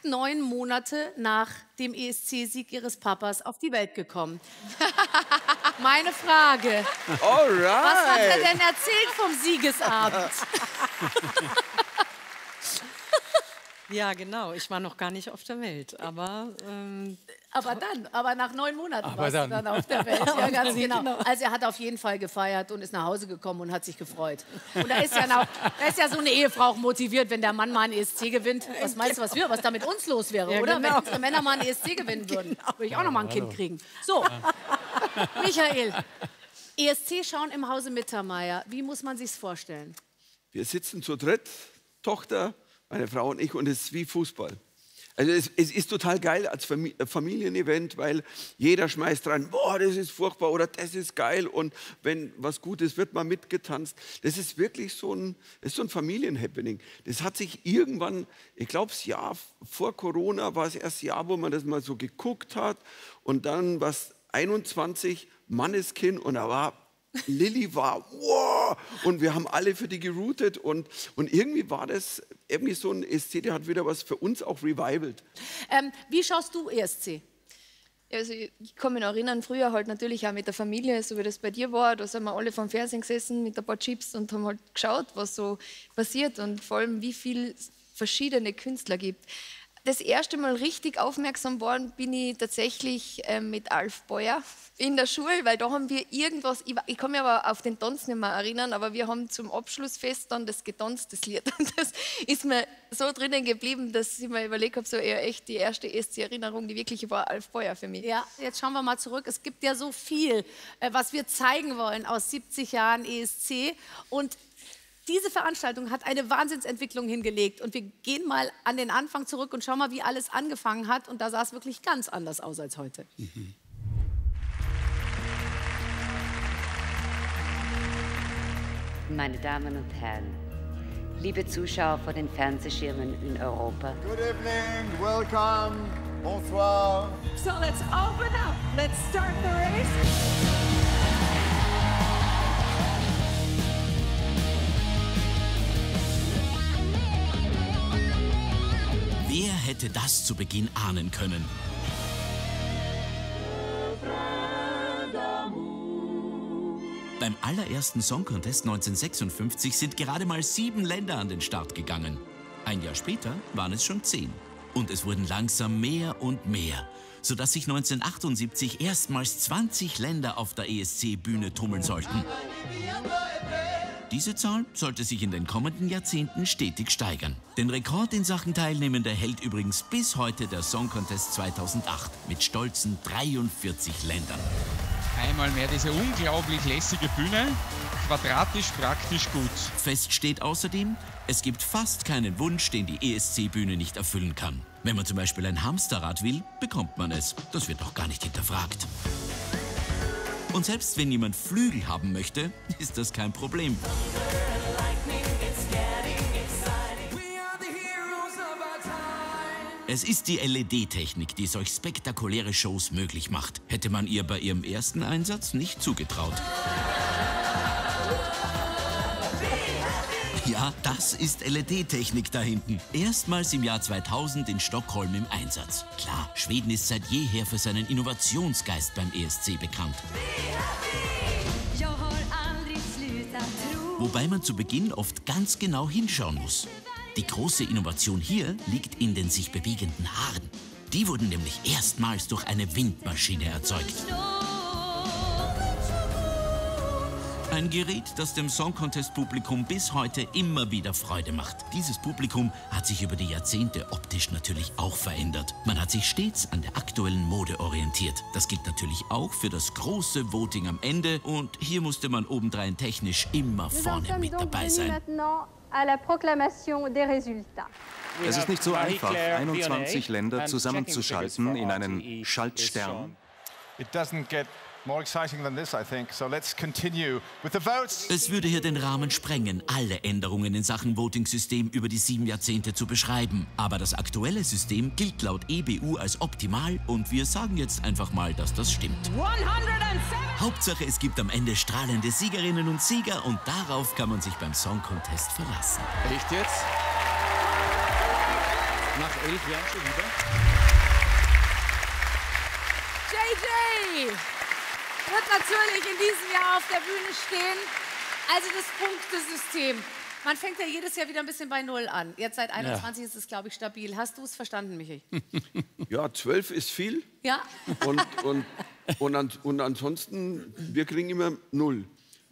9 Monate nach dem ESC-Sieg ihres Papas auf die Welt gekommen. Meine Frage, Alright. was hat er denn erzählt vom Siegesabend? Ja, genau. Ich war noch gar nicht auf der Welt, aber aber nach 9 Monaten warst du dann auf der Welt. Ja, ganz genau. Also er hat auf jeden Fall gefeiert und ist nach Hause gekommen und hat sich gefreut. Und da ist ja so eine Ehefrau auch motiviert, wenn der Mann mal einen ESC gewinnt. Was meinst du, was da mit uns los wäre, ja, oder? Genau. Wenn unsere Männer mal einen ESC gewinnen würden, würde ich auch noch mal ein Kind kriegen. So, Michael, ESC schauen im Hause Mittermeier. Wie muss man sich's vorstellen? Wir sitzen zu dritt, Tochter, meine Frau und ich, und es ist wie Fußball. Also es ist total geil als Familienevent, weil jeder schmeißt rein, boah, das ist furchtbar oder das ist geil, und wenn was gut ist, wird mal mitgetanzt. Das ist wirklich so ein Familienhappening. Das hat sich irgendwann, ich glaube, das Jahr vor Corona war es erst das Jahr, wo man das mal so geguckt hat, und dann war es 21, Manneskind, und da war Lilly war, wow, und wir haben alle für die geroutet, und irgendwie war das irgendwie so ein ESC, der hat wieder was für uns auch revivalt. Wie schaust du ESC? Also ich kann mich noch erinnern, früher halt natürlich auch mit der Familie, so wie das bei dir war. Da sind wir alle vom Fernsehen gesessen mit ein paar Chips und haben halt geschaut, was so passiert, und vor allem, wie viele verschiedene Künstler gibt. Das erste Mal richtig aufmerksam geworden bin ich tatsächlich mit Alf Beuer in der Schule, weil da haben wir irgendwas, ich kann mich aber auf den Tanz nicht mehr erinnern, aber wir haben zum Abschlussfest dann das getanzt, das Lied. Und das ist mir so drinnen geblieben, dass ich mir überlegt habe, so eher echt die erste ESC-Erinnerung, die wirkliche war Alf Beuer für mich. Ja, jetzt schauen wir mal zurück. Es gibt ja so viel, was wir zeigen wollen aus 70 Jahren ESC, und diese Veranstaltung hat eine Wahnsinnsentwicklung hingelegt, und wir gehen mal an den Anfang zurück und schauen mal, wie alles angefangen hat, und da sah es wirklich ganz anders aus als heute. Meine Damen und Herren, liebe Zuschauer vor den Fernsehschirmen in Europa. Good evening, welcome, bonsoir. So let's open up, let's start the race. Wer hätte das zu Beginn ahnen können? Beim allerersten Song Contest 1956 sind gerade mal 7 Länder an den Start gegangen. Ein Jahr später waren es schon 10. Und es wurden langsam mehr und mehr, sodass sich 1978 erstmals 20 Länder auf der ESC-Bühne tummeln sollten. Diese Zahl sollte sich in den kommenden Jahrzehnten stetig steigern. Den Rekord in Sachen Teilnehmende hält übrigens bis heute der Song Contest 2008 mit stolzen 43 Ländern. Einmal mehr diese unglaublich lässige Bühne, quadratisch praktisch gut. Fest steht außerdem, es gibt fast keinen Wunsch, den die ESC-Bühne nicht erfüllen kann. Wenn man zum Beispiel ein Hamsterrad will, bekommt man es. Das wird auch gar nicht hinterfragt. Und selbst wenn jemand Flügel haben möchte, ist das kein Problem. Es ist die LED-Technik, die solch spektakuläre Shows möglich macht. Hätte man ihr bei ihrem ersten Einsatz nicht zugetraut. Ja, das ist LED-Technik da hinten. Erstmals im Jahr 2000 in Stockholm im Einsatz. Klar, Schweden ist seit jeher für seinen Innovationsgeist beim ESC bekannt. Wobei man zu Beginn oft ganz genau hinschauen muss. Die große Innovation hier liegt in den sich bewegenden Haaren. Die wurden nämlich erstmals durch eine Windmaschine erzeugt. Ein Gerät, das dem Song Contest Publikum bis heute immer wieder Freude macht. Dieses Publikum hat sich über die Jahrzehnte optisch natürlich auch verändert. Man hat sich stets an der aktuellen Mode orientiert. Das gilt natürlich auch für das große Voting am Ende. Und hier musste man obendrein technisch immer vorne mit dabei sein. Es ist nicht so einfach, 21 Länder zusammenzuschalten in einen Schaltstern. Es würde hier den Rahmen sprengen, alle Änderungen in Sachen Voting-System über die 7 Jahrzehnte zu beschreiben. Aber das aktuelle System gilt laut EBU als optimal, und wir sagen jetzt einfach mal, dass das stimmt. 107. Hauptsache, es gibt am Ende strahlende Siegerinnen und Sieger, und darauf kann man sich beim Song Contest verlassen. Echt jetzt? Nach 11 Jahren schon wieder. JJ wird natürlich in diesem Jahr auf der Bühne stehen. Also das Punktesystem. Man fängt ja jedes Jahr wieder ein bisschen bei Null an. Jetzt seit 21 ist es, glaube ich, stabil. Hast du es verstanden, Michi? Ja, 12 ist viel. Ja. Und ansonsten, wir kriegen immer 0.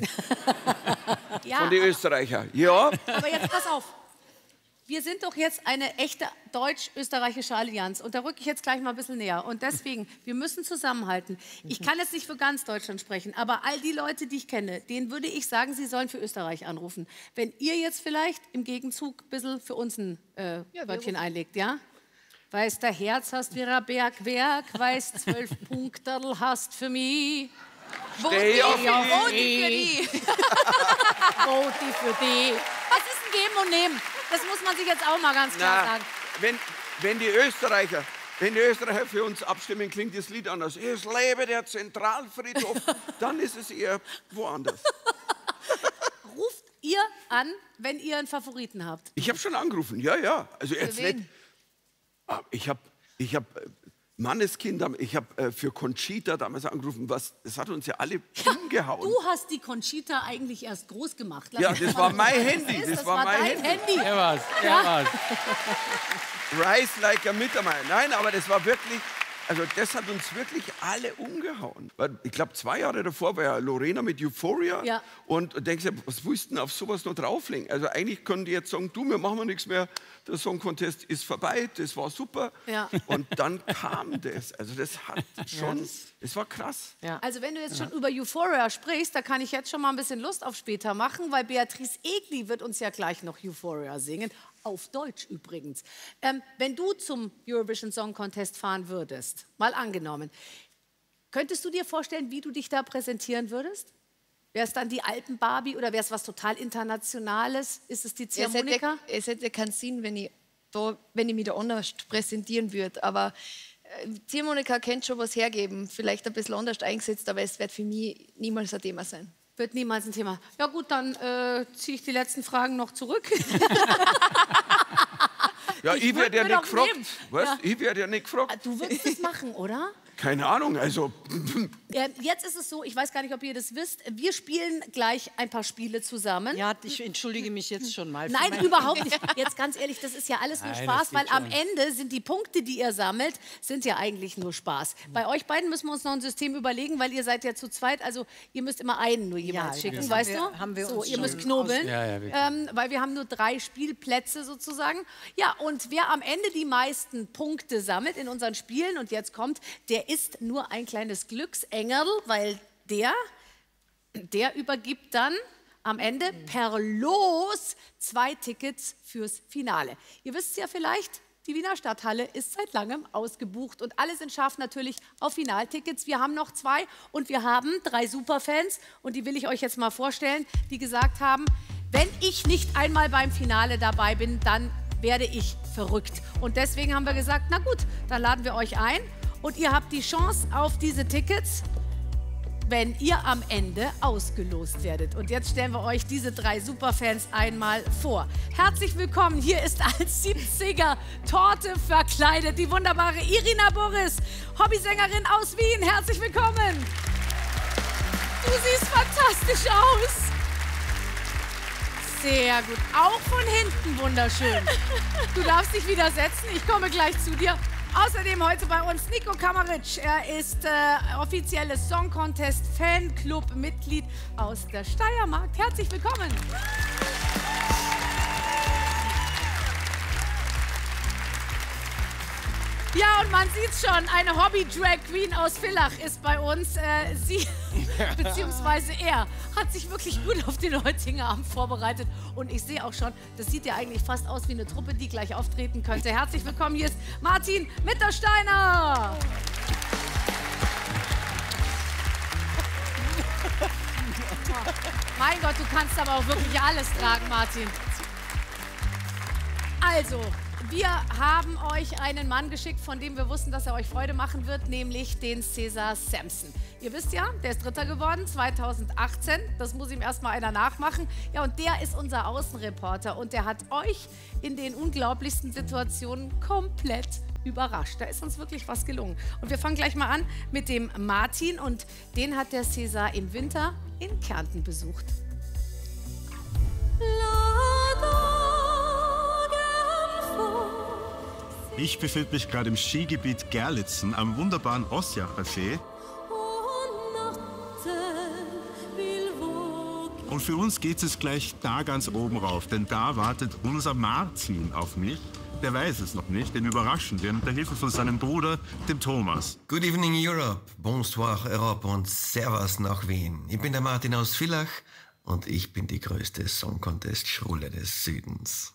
Ja, von den Österreichern. Ja. Aber jetzt pass auf. Wir sind doch jetzt eine echte deutsch-österreichische Allianz. Und da rücke ich jetzt gleich mal ein bisschen näher. Und deswegen, wir müssen zusammenhalten. Ich kann jetzt nicht für ganz Deutschland sprechen, aber all die Leute, die ich kenne, denen würde ich sagen, sie sollen für Österreich anrufen. Wenn ihr jetzt vielleicht im Gegenzug ein bisschen für uns ein Wörtchen einlegt, ja? Weiß, der Herz hast wie ein Bergwerk, weiß, 12 Punkterl hast für mich. Steh auf Voti für die. Voti für die. Was ist ein Geben und Nehmen? Das muss man sich jetzt auch mal ganz klar sagen. Wenn die Österreicher für uns abstimmen, klingt das Lied anders. Es lebe der Zentralfriedhof, dann ist es eher woanders. Ruft ihr an, wenn ihr einen Favoriten habt? Ich habe schon angerufen, ja. Also jetzt nicht. Ich hab Manneskind, ich habe für Conchita damals angerufen, das hat uns ja alle umgehauen. Du hast die Conchita eigentlich erst groß gemacht. Ja, das war mein Handy. Das war mein Handy. Der war's. Rise like a Mitarbeiter. Nein, aber das war wirklich, also das hat uns wirklich alle umgehauen. Ich glaube, 2 Jahre davor war ja Lorena mit Euphoria. Ja. Und denkst du, was willst du denn auf sowas noch drauflegen? Also eigentlich können die jetzt sagen, wir machen nichts mehr. Der Song Contest ist vorbei, das war super. Ja. Und dann kam das. Also das hat schon, das war krass. Ja. Also wenn du jetzt schon über Euphoria sprichst, da kann ich jetzt schon mal ein bisschen Lust auf später machen, weil Beatrice Egli wird uns ja gleich noch Euphoria singen. Auf Deutsch übrigens. Wenn du zum Eurovision Song Contest fahren würdest, mal angenommen, könntest du dir vorstellen, wie du dich da präsentieren würdest? Wäre es dann die Alpen-Barbie oder wäre es was total Internationales? Ist es die Ziehharmonika? Es hätte keinen Sinn, wenn ich mich da anders präsentieren würde. Aber Ziehharmonika könnte schon was hergeben, vielleicht ein bisschen anders eingesetzt, aber es wird für mich niemals ein Thema sein. Wird niemals ein Thema. Ja gut, dann ziehe ich die letzten Fragen noch zurück. Ja, ich werde ja nicht gefragt. Weißt? Ja. Ich werde ja nicht gefragt. Du würdest es machen, oder? Keine Ahnung, also... Jetzt ist es so, ich weiß gar nicht, ob ihr das wisst, wir spielen gleich ein paar Spiele zusammen. Ja, ich entschuldige mich jetzt schon mal. Nein, überhaupt nicht. Jetzt ganz ehrlich, das ist ja alles nur Spaß, weil am Ende sind die Punkte, die ihr sammelt, sind ja eigentlich nur Spaß. Bei euch beiden müssen wir uns noch ein System überlegen, weil ihr seid ja zu zweit, also ihr müsst immer einen nur jeweils schicken, weißt du? Haben wir so, uns ihr müsst knobeln, weil wir haben nur 3 Spielplätze sozusagen. Ja, und wer am Ende die meisten Punkte sammelt in unseren Spielen, und jetzt kommt, der ist nur ein kleines Glücksengerl, weil der übergibt dann am Ende per Los 2 Tickets fürs Finale. Ihr wisst es ja vielleicht, die Wiener Stadthalle ist seit langem ausgebucht und alle sind scharf natürlich auf Finaltickets. Wir haben noch 2 und wir haben 3 Superfans und die will ich euch jetzt mal vorstellen, die gesagt haben, wenn ich nicht einmal beim Finale dabei bin, dann werde ich verrückt. Und deswegen haben wir gesagt, na gut, dann laden wir euch ein und ihr habt die Chance auf diese Tickets, wenn ihr am Ende ausgelost werdet. Und jetzt stellen wir euch diese 3 Superfans einmal vor. Herzlich willkommen, hier ist als 70er-Torte verkleidet die wunderbare Irina Boris, Hobbysängerin aus Wien. Herzlich willkommen. Du siehst fantastisch aus. Sehr gut, auch von hinten wunderschön. Du darfst dich wieder setzen, ich komme gleich zu dir. Außerdem heute bei uns Nico Kamaritsch. Er ist offizielles Song Contest Fanclub-Mitglied aus der Steiermark. Herzlich willkommen. Ja, und man sieht schon, eine Hobby-Drag-Queen aus Villach ist bei uns. Sie, beziehungsweise er, hat sich wirklich gut auf den heutigen Abend vorbereitet. Und ich sehe auch schon, das sieht ja eigentlich fast aus wie eine Truppe, die gleich auftreten könnte. Herzlich willkommen, hier ist Martin Mittersteiner. Mein Gott, du kannst aber auch wirklich alles tragen, Martin. Also, Wir haben euch einen Mann geschickt, von dem wir wussten, dass er euch Freude machen wird, nämlich den Cesar Sampson. Ihr wisst ja, der ist Dritter geworden 2018. Das muss ihm erstmal einer nachmachen. Ja, und der ist unser Außenreporter und der hat euch in den unglaublichsten Situationen komplett überrascht. Da ist uns wirklich was gelungen. Und wir fangen gleich mal an mit dem Martin und den hat der Cesar im Winter in Kärnten besucht. Ich befinde mich gerade im Skigebiet Gerlitzen am wunderbaren Osjacher See. Und für uns geht es gleich da ganz oben rauf, denn da wartet unser Martin auf mich. Der weiß es noch nicht, den überraschen wir mit der Hilfe von seinem Bruder, dem Thomas. Good evening Europe, bonsoir Europe und Servus nach Wien. Ich bin der Martin aus Villach und ich bin die größte Song Contest Schrulle des Südens.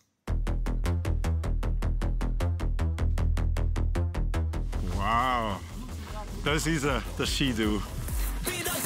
Wow, das ist er, der Skidu.